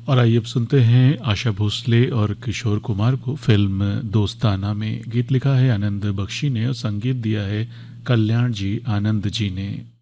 और आइए अब सुनते हैं आशा भोसले और किशोर कुमार को। फिल्म दोस्ताना में गीत लिखा है आनंद बख्शी ने और संगीत दिया है कल्याण जी आनंद जी ने।